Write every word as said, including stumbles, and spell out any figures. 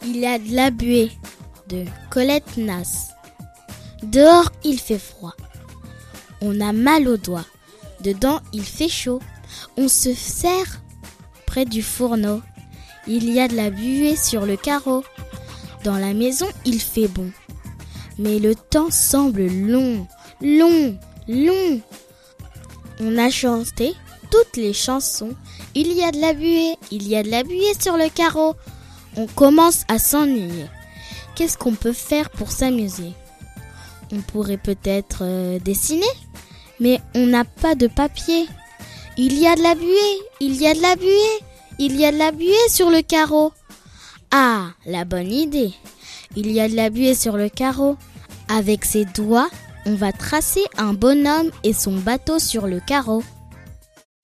Il y a de la buée de Colette Nasse. Dehors, il fait froid. On a mal aux doigts. Dedans, il fait chaud. On se serre près du fourneau. Il y a de la buée sur le carreau. Dans la maison, il fait bon. Mais le temps semble long, long, long. On a chanté toutes les chansons. Il y a de la buée, il y a de la buée sur le carreau. On commence à s'ennuyer. Qu'est-ce qu'on peut faire pour s'amuser ? On pourrait peut-être euh, dessiner, mais on n'a pas de papier. Il y a de la buée, il y a de la buée, il y a de la buée sur le carreau. Ah, la bonne idée. Il y a de la buée sur le carreau. Avec ses doigts, on va tracer un bonhomme et son bateau sur le carreau.